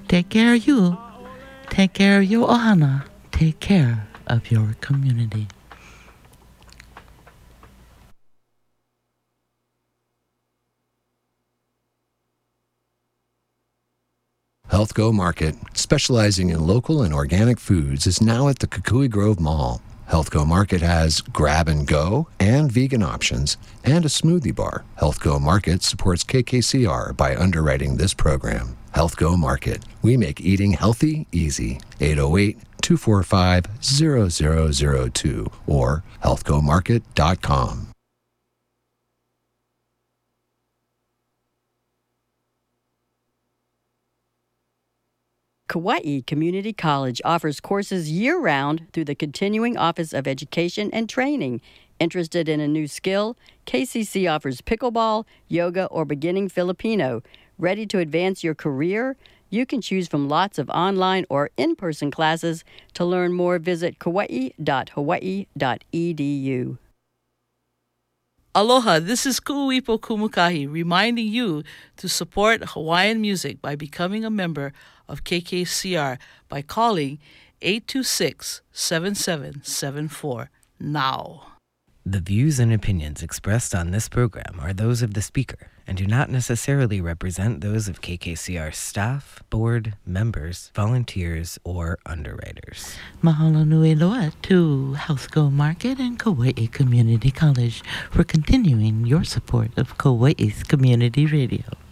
Take care of you. Take care of your ohana. Take care of your community. HealthGo Market, specializing in local and organic foods, is now at the Kukui Grove Mall. HealthGo Market has grab and go and vegan options and a smoothie bar. HealthGo Market supports KKCR by underwriting this program. HealthGo Market. We make eating healthy easy. 808-245-0002 or healthgomarket.com. Kauai Community College offers courses year-round through the Continuing Office of Education and Training. Interested in a new skill? KCC offers pickleball, yoga, or beginning Filipino. Ready to advance your career? You can choose from lots of online or in-person classes. To learn more, visit kauai.hawaii.edu. Aloha, this is Ku'uipo Kumukahi reminding you to support Hawaiian music by becoming a member of KKCR by calling 826-7774 now. The views and opinions expressed on this program are those of the speaker and do not necessarily represent those of KKCR staff, board, members, volunteers, or underwriters. Mahalo nui loa to HealthGo Market and Kauai Community College for continuing your support of Kauai's community radio.